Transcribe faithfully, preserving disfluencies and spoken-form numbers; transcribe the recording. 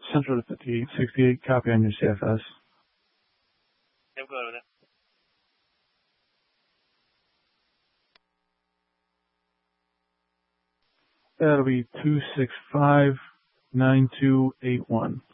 Central to fifty-eight sixty-eight, copy on your C F S. Yep, go ahead with it. That'll be two six five nine two eight one.